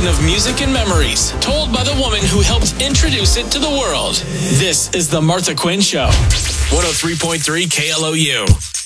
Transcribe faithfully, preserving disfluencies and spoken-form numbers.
celebration of music and memories, told by the woman who helped introduce it to the world. This is The Martha Quinn Show. one oh three point three K L O U.